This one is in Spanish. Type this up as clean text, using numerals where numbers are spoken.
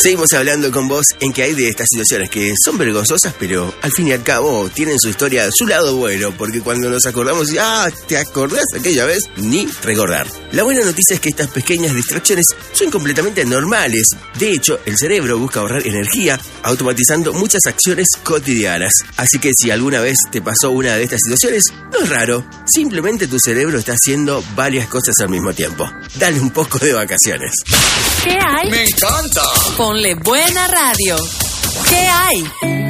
Seguimos hablando con vos en que hay de estas situaciones que son vergonzosas, pero al fin y al cabo tienen su historia, su lado bueno, porque cuando nos acordamos, ¿te acordás aquella vez? Ni recordar. La buena noticia es que estas pequeñas distracciones son completamente normales. De hecho, el cerebro busca ahorrar energía automatizando muchas acciones cotidianas. Así que si alguna vez te pasó una de estas situaciones, no es raro. Simplemente tu cerebro está haciendo varias cosas al mismo tiempo. Dale un poco de vacaciones. ¿Qué hay? ¡Me encanta! Ponle buena radio. ¿Qué hay?